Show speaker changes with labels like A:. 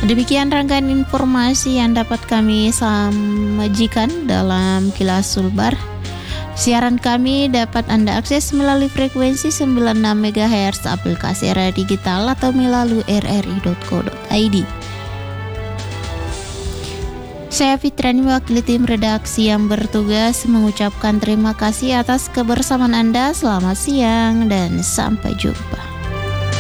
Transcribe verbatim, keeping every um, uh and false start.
A: Demikian rangkaian informasi yang dapat kami sajikan dalam Kilas Sulbar. Siaran kami dapat Anda akses melalui frekuensi sembilan puluh enam megahertz, aplikasi radio digital atau melalui r r i dot co dot i d. Saya Fitrani, wakil tim redaksi yang bertugas, mengucapkan terima kasih atas kebersamaan Anda. Selamat siang dan sampai jumpa.